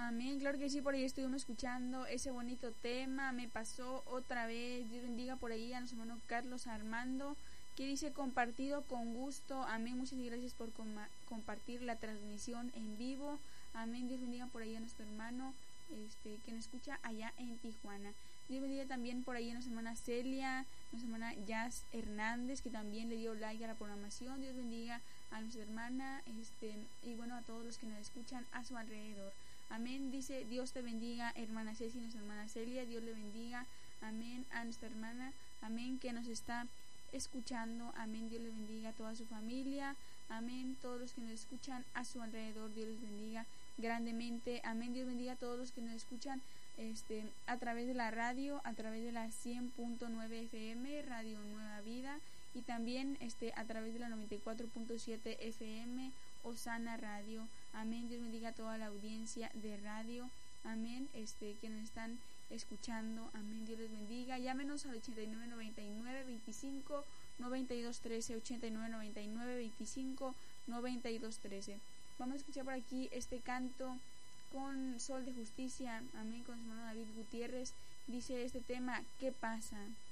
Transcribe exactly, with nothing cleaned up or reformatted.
Amén, claro que sí, por ahí estuvimos escuchando ese bonito tema, me pasó otra vez. Dios bendiga por ahí a nuestro hermano Carlos Armando, que dice compartido con gusto. Amén, muchas gracias por com- compartir la transmisión en vivo. Amén, Dios bendiga por ahí a nuestro hermano este que nos escucha allá en Tijuana. Dios bendiga también por ahí a nuestra hermana Celia, nuestra hermana Jazz Hernández, que también le dio like a la programación. Dios bendiga a nuestra hermana este y bueno, a todos los que nos escuchan a su alrededor. Amén, dice Dios te bendiga hermana Ceci, nuestra hermana Celia, Dios le bendiga. Amén, a nuestra hermana, amén, que nos está escuchando. Amén, Dios le bendiga a toda su familia. Amén, todos los que nos escuchan a su alrededor, Dios les bendiga grandemente. Amén, Dios bendiga a todos los que nos escuchan este a través de la radio, a través de la cien punto nueve F M, Radio Nueva Vida, y también este a través de la noventa y cuatro punto siete F M, Osana Radio. Amén, Dios bendiga a toda la audiencia de radio. Amén, este que nos están escuchando. Amén, Dios les bendiga. Llámenos al ochenta y nueve noventa y nueve veinticinco noventa y dos trece, ochenta y nueve noventa y nueve veinticinco noventa y dos trece. Vamos a escuchar por aquí este canto con Sol de Justicia. Amén, con su hermano David Gutiérrez. Dice este tema, ¿qué pasa?